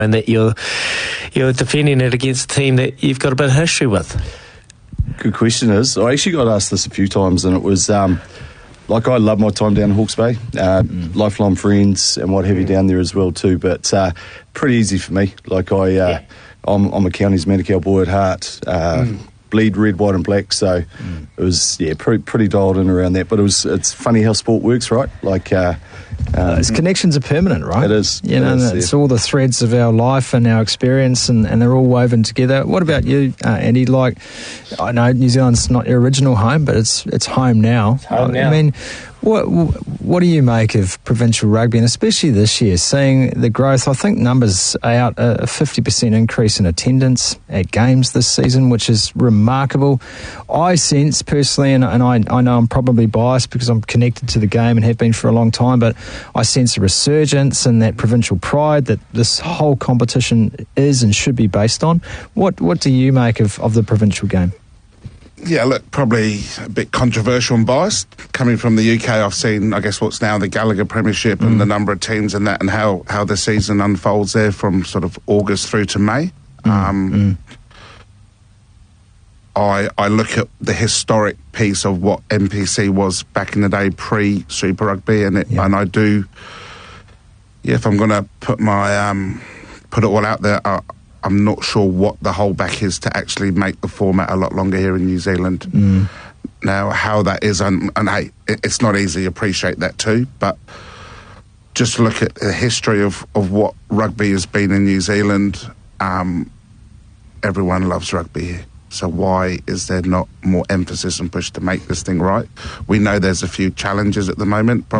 and that you're defending it against a team that you've got a bit of history with? Good question. Is I actually got asked this a few times, and it was like I love my time down in Hawke's Bay, lifelong friends and what have you down there as well too. But pretty easy for me. Like I'm a counties Manukau boy at heart. Bleed red, white and black, so it was pretty dialed in around that. But it's funny how sport works, right? Like its connections are permanent, right? It is. It's all the threads of our life and our experience, and they're all woven together. What about you, Andy? Like, I know New Zealand's not your original home, but it's home now. It's home now. I mean, what do you make of provincial rugby, and especially this year, seeing the growth? I think numbers are out, a 50% increase in attendance at games this season, which is remarkable. I sense personally, and I know I'm probably biased because I'm connected to the game and have been for a long time, but I sense a resurgence in that provincial pride that this whole competition is and should be based on. What do you make of the provincial game? Yeah, look, probably a bit controversial and biased. Coming from the UK, I've seen, I guess, what's now the Gallagher Premiership and the number of teams and that, and how the season unfolds there from sort of August through to May. I look at the historic piece of what NPC was back in the day, pre-Super Rugby, and I do. Yeah, if I'm going to put it all out there, I'm not sure what the holdback is to actually make the format a lot longer here in New Zealand. Now, how that is, and hey, it's not easy, appreciate that too, but just look at the history of what rugby has been in New Zealand. Everyone loves rugby here. So why is there not more emphasis and push to make this thing right? We know there's a few challenges at the moment.